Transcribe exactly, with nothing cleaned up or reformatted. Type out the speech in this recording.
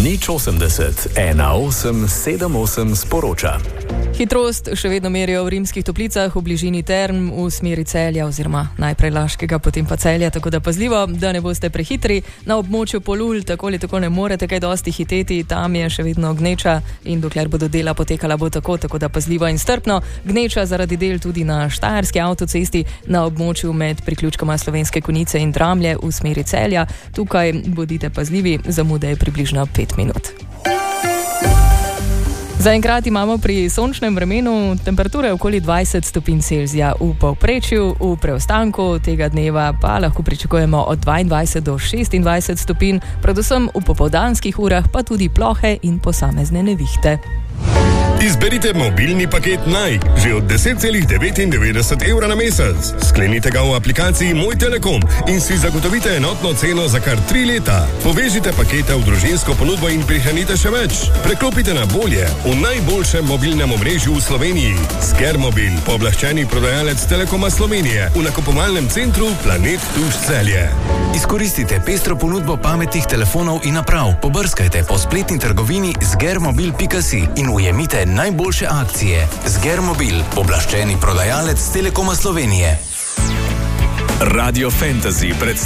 Nič osemdeset, ena osem sedem osem sporoča. Hitrost še vedno merijo v Rimskih Toplicah v bližini Term v smeri Celja oziroma najprej Laškega, potem pa Celja, tako da pazljivo, da ne boste prehitri. Na območju Polul tako ali tako ne morete kaj dosti hiteti, tam je še vedno gneča in dokler bodo dela potekala bo tako, tako da pazljivo in strpno. Gneča zaradi del tudi na Štajerski avtocesti na območju med priključkoma Slovenske Konjice in Dramlje v smeri Celja. Tukaj bodite pazljivi, zamude je približno pet minut. Zaenkrat imamo pri sončnem vremenu temperature okoli dvajset stopinj Celzija v povprečju, v preostanku tega dneva pa lahko pričakujemo od dvaindvajset do šestindvajset stopinj, predvsem v popoldanskih urah pa tudi plohe in posamezne nevihte. Izberite mobilni paket Naj, že od deset celih devetindevetdeset evra na mesec. Sklenite ga v aplikaciji Moj Telekom in si zagotovite enotno ceno za kar tri leta. Povežite pakete v družinsko ponudbo in prihranite še več. Preklopite na bolje v najboljšem mobilnem omrežju v Sloveniji. Sgermobil, pooblaščeni prodajalec Telekoma Slovenije v nakupovalnem centru Planet Tuš Celje. Izkoristite pestro ponudbo pametnih telefonov in naprav. Pobrskajte po spletni trgovini sgermobil pika si in ujemite najboljše akcije. Sgermobil, pooblaščeni prodajalec Telekoma Slovenije. Radio Fantasy predstavlja